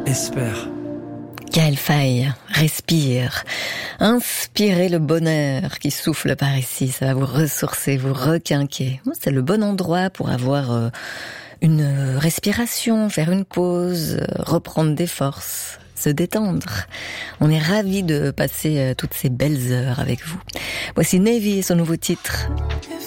espère. Gaël Faye, respire. Inspirez le bonheur qui souffle par ici. Ça va vous ressourcer, vous requinquer. C'est le bon endroit pour avoir une respiration, faire une pause, reprendre des forces, se détendre. On est ravis de passer toutes ces belles heures avec vous. Voici Navy et son nouveau titre.